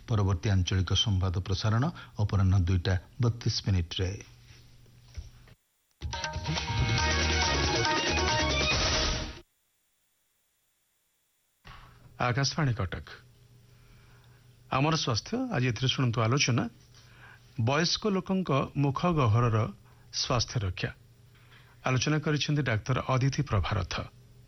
परवर्ती आंचलिक संवाद प्रसारण अपराह्न 2:32 आकाशवाणी कटक आमर स्वास्थ्य आज एथि शुणु आलोचना वयस्क लोकंक मुख गहरर स्वास्थ्य रक्षा आलोचना करिसेंती डाक्टर अदिति प्रभारथ।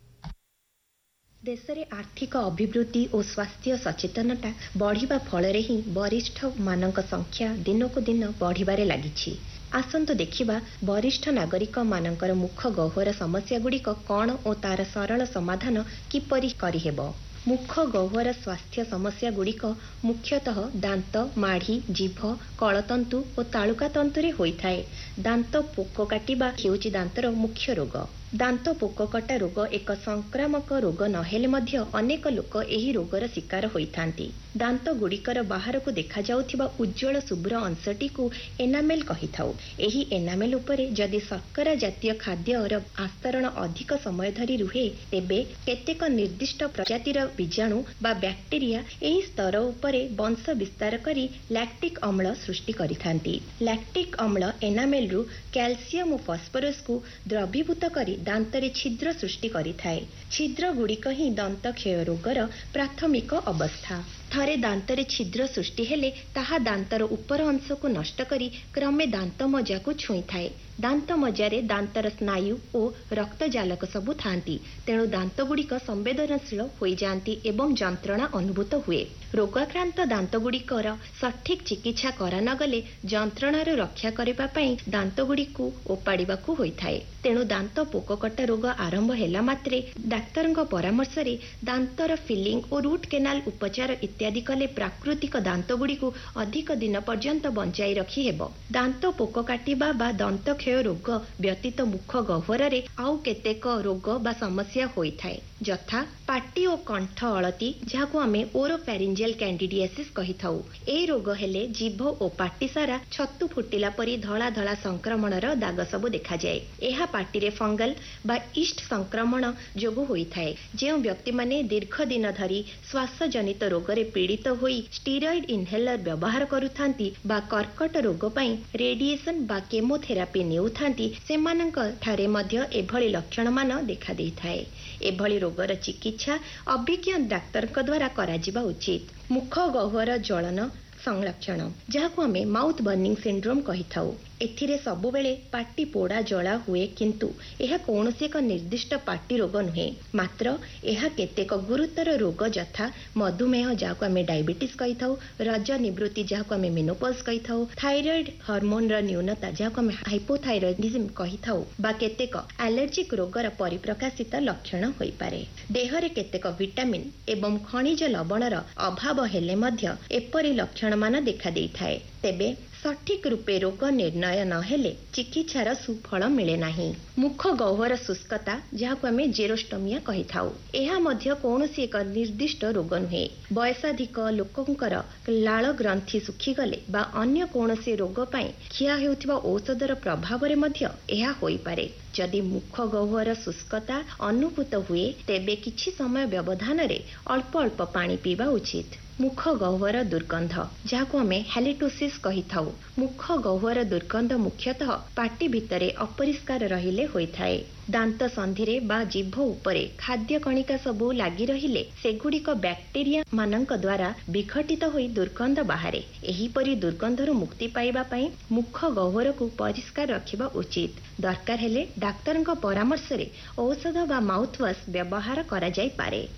देश में आर्थिक अभिवृद्धि और स्वास्थ्य सचेतनता बढ़िबा फलरे ही वरिष्ठ मानक संख्या दिन को दिन बढ़िबारे लागिछि। आसंतु देखिबा वरिष्ठ नागरिक मानकर मुख गह्वर समस्या गुड़िक कौन और तार सरल समाधान किपरि करिहेबो। मुख गह्वर स्वास्थ्य समस्या गुड़िक मुख्यतः दांत माढ़ी जीभ कलतंतु और तालुका तंतुरे होइथाए। दांत पोक काटिबा हेउची दांतर मुख्य रोग। दांत पोक कटा रोग एक संक्रामक रोग नहेले मध्य अनेक लोक एही रोगर शिकार होइथांती। दांत गुड़िकर बाहर को देखा जाउथिबा उज्जवल शुभ्र अंशटी को एनामेल कहिथाउ। एही एनामेल उपरे जदि शर्करा जातीय खाद्यर आस्तरण अधिक समय धरी रुहे तेबे केतेक निर्दिष्ट प्रजातिर बीजाणु बा बैक्टेरिया एही स्तर उपरे वंश विस्तार करी लैक्टिक अम्ल सृष्टि करिथांती। लैक्टिक अम्ल एनामेल रु कैल्शियम और फास्फोरस को द्रवीभूत करी दांतरे छिद्र सृष्टि करिथाए। छिद्र गुड़िक ही दंत क्षय रोगर प्राथमिक अवस्था। थरे दांतरे छिद्र सृष्टि हेले ताहा दांतर उपर अंश को नष्ट करी क्रमे दांत मजा को छुई थाए। दांत मजारे दांतर स्नायु और रक्त जालक सबु थांती। तेणु दांत गुड़िक संवेदनशील होई जांती एवं जंत्रणा अनुभूत हुए। रोगाक्रांत दांत गुड़िकर सठिक चिकित्सा करा न गले जंत्रणार रक्षा करिबा पई दांत गुड़िकु ओपाड़िबाकु होइथाए। तेणु दांत पोककटा रोग आरंभ हेला मात्रे डाक्तरଙ୍କ परामर्शरे दांतर फिलिंग और रूट केनाल उपचार इत्यादि कले प्राकृतिक दांत गुड़िकु अधिक दिन पर्यंत बंचाई रखी हेबो। दांत पोक काटिबा बा दंत क्षय रोग व्यतीत मुख गह्वରରେ आउ केतेक रोग बा समस्या होइथाए जथा पाटी और कंठ अळती जाहाकु आमे ओरोफैरिंजियल कैंडिडियासिस कहिथाउ। ए रोग हेले जीभ और पाटी सारा छतु फुटिला परी धला धला संक्रमणर दाग सब देखा जाए। एहा पाटीरे फंगल बा ईस्ट संक्रमण जोगु होइथाए। जेउ व्यक्ति माने दीर्घ दिन धरी श्वास जनित रोगरे पीड़ित होई स्टीरॉइड इनहेलर व्यवहार करुथांती बा कर्कट रोग पई रेडिएशन बा केमोथेरापी नेउथांती सेमानंक ठारे मध्य एभଳି लक्षण मान देखा देइथाए। एभଳି रोगर चिकित्सा अभिज्ञ डाक्तरक द्वारा कराजिबा उचित। मुख गह्वर ज्वलन संलक्षण जहाकु आमे माउथ बर्निंग सिंड्रोम कहिथाउ। एथिरे सबु बेले पाटी पोड़ा जला हुए किंतु एहा कौनसी एक निर्दिष्ट पाटी रोग नुहे मात्र एहा केतेक गुरुतर रोग जथा मधुमेह जाहाकु आमे डायबिटीज कहिथाउ रज निवृत्ति जाहाकु आमे मेनोपॉज कहिथाउ थायराइड हार्मोन र न्यूनता जाहाकु आमे हाइपोथायरॉइडिज्म कहिथाउ बा केतेक एलर्जिक रोगर परिप्रकाशित लक्षण होई पारे। देहरे केतेक विटामिन एवं खनिज लवणर अभाव हेले मध्य एपरि लक्षण मान देखा देइथाए। तेबे सठिक रूपे रोग निर्णय न हेले चिकित्सार सुफल मिले नाही। मुख गह्वर शुष्कता जहाकु आमे जेरोस्टोमिया कहिथाउ एहा मध्य कौनसी एक निर्दिष्ट रोग नुहे। वयसाधिक लोकंकर लाल ग्रंथि सुखी गले बा अन्य कौनसी रोग पई खिया हेउथिबा औषधर प्रभावरे मध्य एहा होई पारे। जदि मुख गह्वर शुष्कता अनुभूत हुए तेबे किछि समय व्यवधान रे अल्प अल्प पानी पीवा उचित। मुख गह्वर दुर्गंध जहाकु आमे हैलिटोसिस कहिथाउ। मुख गह्वर दुर्गंध मुख्यतः पाटी भितरे अपरिष्कार रहिले होइथाए। दांत संधिरे बा जीभ उपरे खाद्य कणिका सबु लागी रहिले सेगुड़िक बैक्टेरिया मानक द्वारा विघटित होई दुर्गंध बाहारे। एही परी दुर्गंधरु मुक्ति पाइबा पई मुख गह्वर को परिष्कार रखिबा उचित। दरकार हेले डाक्तरଙ୍କ परामर्शरे औषध बा माउथवाश व्यवहार करा जाई पारे।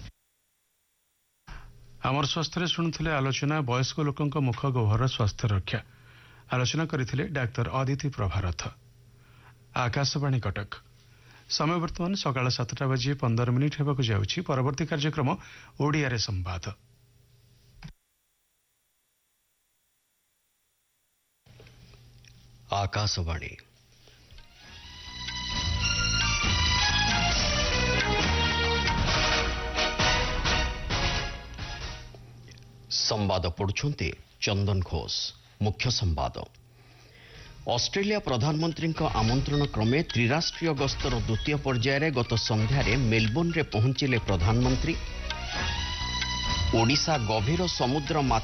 आमर स्वास्थ्य शुणुले आलोचना वयस्क लोकंक मुख गह्वर स्वास्थ्य रक्षा आलोचना करथिले डाक्टर अदिति प्रभारथ। आकाशवाणी कटक समय वर्तमान सकाळ 7:15 हेबाकु जाउछि। परवर्ती कार्यक्रम ओडिया रे संवाद। आकाशवाणी संवाद पढ़ुछन्ते चंदन घोष। मुख्य संवाद ऑस्ट्रेलिया प्रधानमंत्री आमंत्रण क्रमे त्रिराष्ट्रीय गस्तर द्वितीय पर्यायर गत संध्यारे मेलबोर्न रे पहुंचिले प्रधानमंत्री। ओडिशा गभीर समुद्र